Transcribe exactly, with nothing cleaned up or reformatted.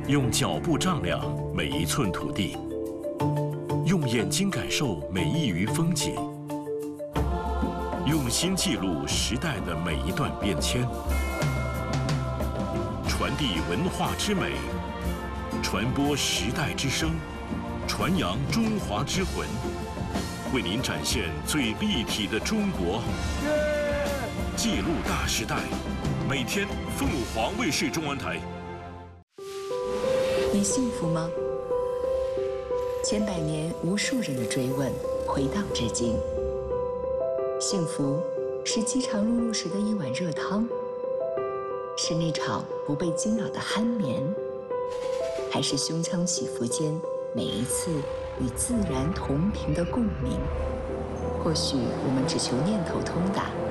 用脚步丈量每一寸土地，用眼睛感受每一隅风景，用心记录时代的每一段变迁，传递文化之美，传播时代之声，传扬中华之魂，为您展现最立体的中国。记录大时代，每天凤凰卫视中文台。 你幸福吗？千百年无数人的追问，回荡至今。幸福是饥肠辘辘时的一碗热汤，是那场不被惊扰的酣眠，还是胸腔起伏间每一次与自然同频的共鸣？或许我们只求念头通达，